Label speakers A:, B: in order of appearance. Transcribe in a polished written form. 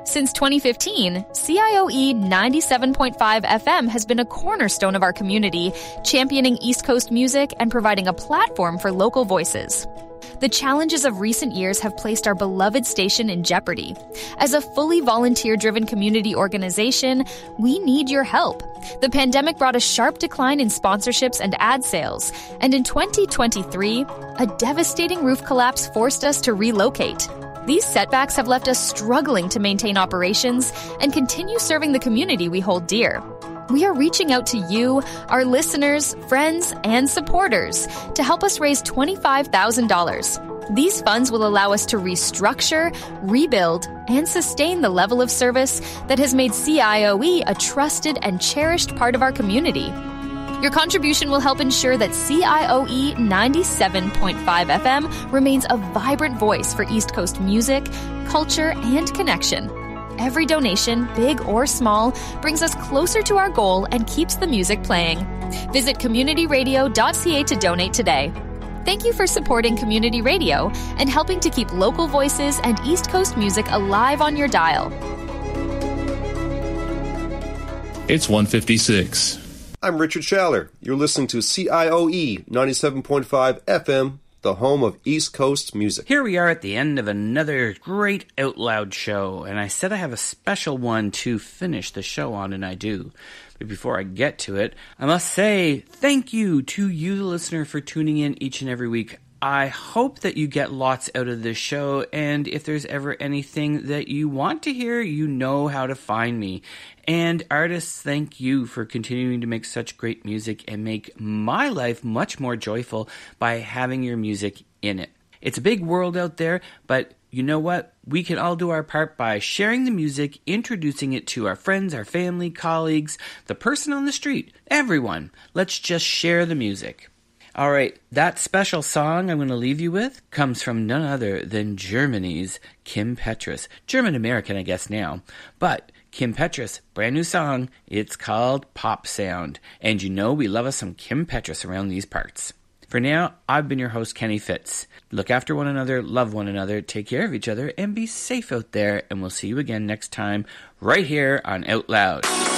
A: Since 2015, CIOE 97.5 FM has been a cornerstone of our community, championing East Coast music and providing a platform for local voices. The challenges of recent years have placed our beloved station in jeopardy. As a fully volunteer-driven community organization, we need your help. The pandemic brought a sharp decline in sponsorships and ad sales, and in 2023, a devastating roof collapse forced us to relocate. These setbacks have left us struggling to maintain operations and continue serving the community we hold dear. We are reaching out to you, our listeners, friends, and supporters to help us raise $25,000. These funds will allow us to restructure, rebuild, and sustain the level of service that has made CIOE a trusted and cherished part of our community. Your contribution will help ensure that CIOE 97.5 FM remains a vibrant voice for East Coast music, culture, and connection. Every donation, big or small, brings us closer to our goal and keeps the music playing. Visit communityradio.ca to donate today. Thank you for supporting community radio and helping to keep local voices and East Coast music alive on your dial.
B: It's 1:56.
C: I'm Richard Schaller. You're listening to CIOE 97.5 FM, the home of East Coast music.
D: Here we are at the end of another great Out Loud show, and I said I have a special one to finish the show on, and I do. But before I get to it, I must say thank you to you, the listener, for tuning in each and every week. I hope that you get lots out of this show, and if there's ever anything that you want to hear, you know how to find me. And artists, thank you for continuing to make such great music and make my life much more joyful by having your music in it. It's a big world out there, but you know what? We can all do our part by sharing the music, introducing it to our friends, our family, colleagues, the person on the street, everyone. Let's just share the music. All right, that special song I'm going to leave you with comes from none other than Germany's Kim Petras. German-American, I guess now. But Kim Petras, brand new song. It's called Pop Sound. And you know we love us some Kim Petras around these parts. For now, I've been your host, Kenny Fitz. Look after one another, love one another, take care of each other, and be safe out there. And we'll see you again next time right here on Out Loud.